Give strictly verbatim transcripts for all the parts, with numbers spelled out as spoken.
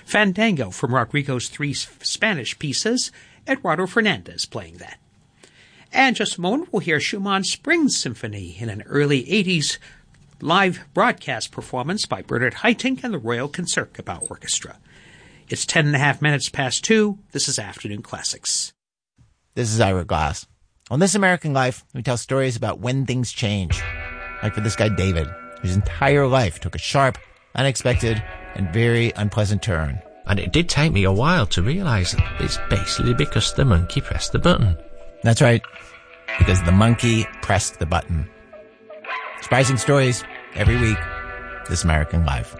Fandango from Rodrigo's three Spanish pieces, Eduardo Fernandez playing that. And just a moment, we'll hear Schumann's Spring Symphony in an early eighties live broadcast performance by Bernard Haitink and the Royal Concertgebouw Orchestra. It's ten and a half minutes past two. This is Afternoon Classics. This is Ira Glass. On This American Life, we tell stories about when things change. Like for this guy, David, whose entire life took a sharp, unexpected, and very unpleasant turn. And it did take me a while to realise that it's basically because the monkey pressed the button. That's right, because the monkey pressed the button. Surprising stories every week. This American Life.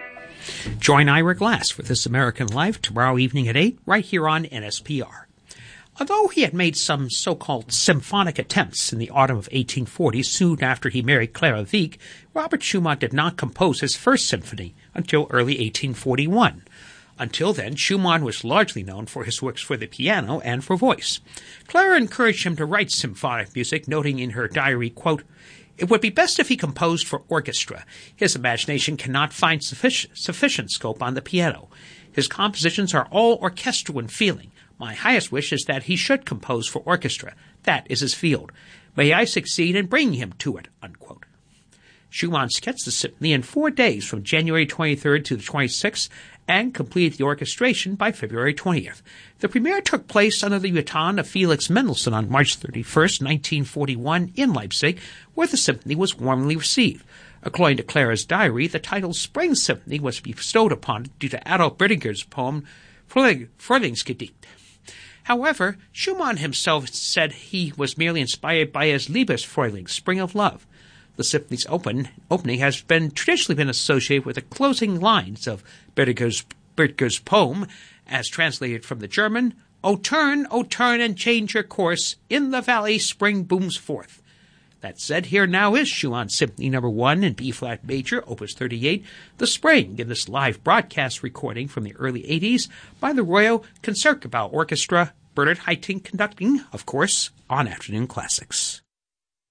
Join Ira Glass for This American Life tomorrow evening at eight, right here on N S P R. Although he had made some so-called symphonic attempts in the autumn of eighteen forty, soon after he married Clara Wieck, Robert Schumann did not compose his first symphony until early eighteen forty-one. Until then, Schumann was largely known for his works for the piano and for voice. Clara encouraged him to write symphonic music, noting in her diary, quote, "It would be best if he composed for orchestra. His imagination cannot find sufficient, sufficient scope on the piano. His compositions are all orchestral in feeling. My highest wish is that he should compose for orchestra. That is his field. May I succeed in bringing him to it," unquote. Schumann sketched the symphony in four days from January twenty-third to the twenty-sixth and completed the orchestration by February twentieth. The premiere took place under the baton of Felix Mendelssohn on March thirty-first, nineteen forty-one in Leipzig, where the symphony was warmly received. According to Clara's diary, the title Spring Symphony was bestowed upon it due to Adolf Böttinger's poem Frühlingsgedicht. However, Schumann himself said he was merely inspired by his Liebesfrühling, Spring of Love. The symphony's open, opening has been traditionally been associated with the closing lines of Böttinger's, Böttinger's poem, as translated from the German, "O turn, O turn and change your course, in the valley spring booms forth." That said, here now is Schumann's Symphony Number One in B-flat major, Opus thirty-eight, The Spring, in this live broadcast recording from the early eighties by the Royal Concertgebouw Orchestra, Bernard Haitink conducting, of course, on Afternoon Classics.